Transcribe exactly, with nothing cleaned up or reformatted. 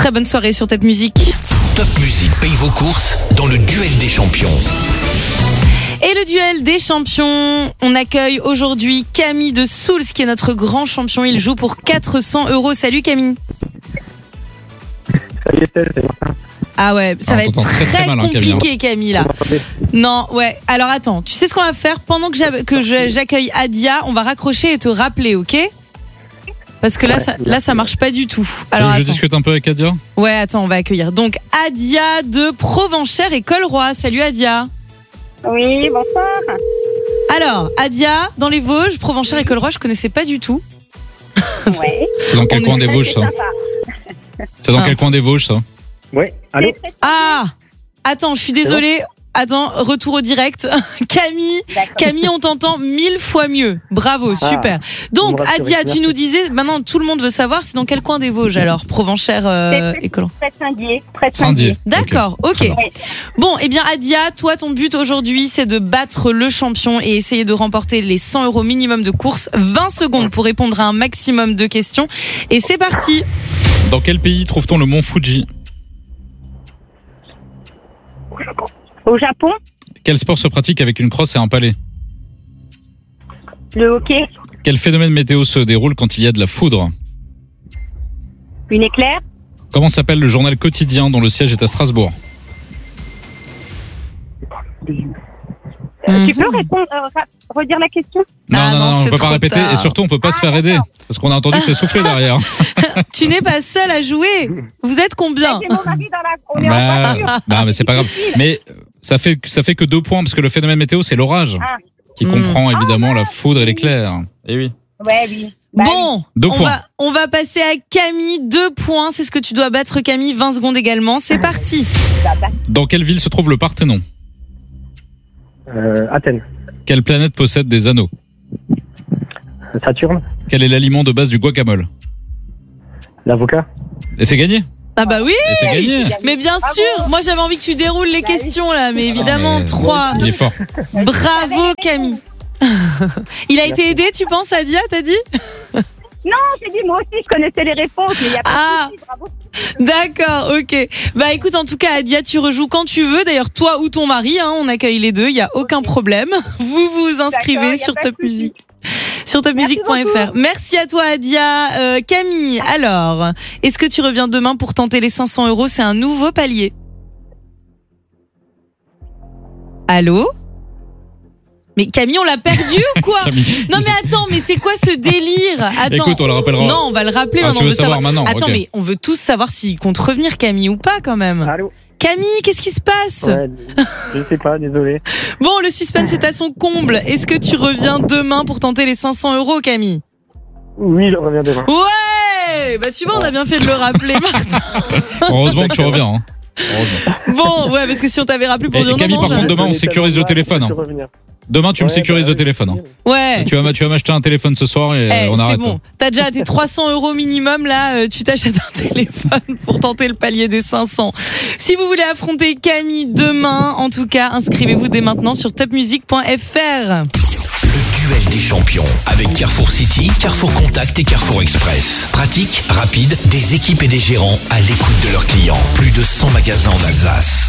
Très bonne soirée sur Top Music. Top Music paye vos courses dans le duel des champions. Et le duel des champions, on accueille aujourd'hui Camille de Souls qui est notre grand champion. Il joue pour quatre cents euros. Salut Camille. Salut Estelle, c'est Martin. Ah ouais, ça Ah, va être très, très, très mal, hein, compliqué Camille là. Non, ouais. Alors attends, tu sais ce qu'on va faire pendant que, j'a- que je- j'accueille Adia, on va raccrocher et te rappeler, ok ? Parce que là, ça, là, ça marche pas du tout. Tu veux Alors que je attends. discute un peu avec Adia? Ouais, attends, on va accueillir. Donc Adia de Provenchères et Colroy. Salut Adia. Oui, bonsoir. Alors Adia, dans les Vosges, Provenchères et Colroy, je connaissais pas du tout. Ouais. C'est dans quel On coin est- des Vosges, ça? C'est dans Ah. quel coin des Vosges, ça? Oui, allô. Ah, attends, je suis désolée. Attends, retour au direct. Camille, D'accord. Camille, on t'entend mille fois mieux. Bravo, super. Donc, vous me rassurez, Adia, tu merci. nous disais, maintenant tout le monde veut savoir, c'est dans quel coin des Vosges alors, Provenchères euh, C'est et Colroy. Près de Saint-Dié. Près de Saint-Dié. D'accord, ok. Très bien. Bon, eh bien Adia, toi ton but aujourd'hui c'est de battre le champion et essayer de remporter les cent euros minimum de course. vingt secondes pour répondre à un maximum de questions. Et c'est parti. Dans quel pays trouve-t-on le mont Fuji? Au Japon, Quel sport se pratique avec une crosse et un palais? le hockey, Quel phénomène météo se déroule quand il y a de la foudre? une éclair, Comment s'appelle le journal quotidien dont le siège est à Strasbourg? Euh, tu peux répondre, euh, ra- redire la question? Non, Ah non, non, non, on c'est peut pas trop répéter tard. et surtout on peut pas Ah, se faire aider parce qu'on a entendu que c'est soufflé derrière. Tu n'es pas seul à jouer. Vous êtes combien? J'ai mon mari dans la... On est en Bah, voiture. non, mais c'est pas grave. Mais ça fait ça fait que deux points parce que le phénomène météo c'est l'orage Ah. qui Mm. comprend évidemment la foudre et l'éclair. Et oui. Ouais, oui. Bah, oui. Bon, Deux on points. va, on va passer à Camille. Deux points, c'est ce que tu dois battre Camille. vingt secondes également. C'est parti. Bah, bah, Dans quelle ville se trouve le Parthénon? Euh, Athènes. Quelle planète possède des anneaux? Saturne. Quel est l'aliment de base du guacamole? L'avocat. Et c'est gagné. Ah bah oui. Et c'est gagné. Mais bien Bravo. sûr, moi j'avais envie que tu déroules les Bah oui. questions là, mais évidemment, Ah, mais- trois. Il est fort. Bravo Camille. Il a été aidé, tu penses, Adia, t'as dit? Non, j'ai dit, moi aussi, je connaissais les réponses, mais il n'y a pas Ah. de souci, bravo. D'accord, ok. Bah écoute, en tout cas, Adia, tu rejoues quand tu veux. D'ailleurs, toi ou ton mari, hein, on accueille les deux, il n'y a aucun problème. Vous vous inscrivez D'accord, y a sur pas de Top souci. Music. Sur top music point f r. Merci à toi, Adia. Euh, Camille, alors, est-ce que tu reviens demain pour tenter les cinq cents euros? C'est un nouveau palier. Allô? Mais Camille, on l'a perdu ou quoi? Camille. Non mais attends, mais c'est quoi ce délire? Attends. Écoute, on le rappellera. Non, on va le rappeler Ah, maintenant. tu on veux veut savoir maintenant, Attends, ok. mais on veut tous savoir s'il compte revenir, Camille, ou pas quand même. Allô. Camille, qu'est-ce qui se passe? Ouais, je sais pas, désolé. Bon, le suspense est à son comble. Est-ce que tu reviens demain pour tenter les cinq cents euros, Camille? Oui, je reviens demain. Ouais. Bah tu vois, on a bien fait de le rappeler, Martin. Heureusement que tu reviens. Hein. Heureusement. Bon, ouais, parce que si on t'avait rappelé pour Et- dire et Camille, non, non, par contre, j'avais- demain, on sécurise le téléphone, hein. Je peux revenir. Demain, tu me Ouais, sécurises bah, le téléphone. Hein. Ouais. Tu vas, m- tu vas m'acheter un téléphone ce soir et Eh, euh, on c'est arrête. bon. T'as déjà tes trois cents euros minimum là. euh, tu t'achètes un téléphone pour tenter le palier des cinq cents. Si vous voulez affronter Camille demain, en tout cas, inscrivez-vous dès maintenant sur top music point f r. Le duel des champions avec Carrefour City, Carrefour Contact et Carrefour Express. Pratique, rapide, des équipes et des gérants à l'écoute de leurs clients. Plus de cent magasins en Alsace.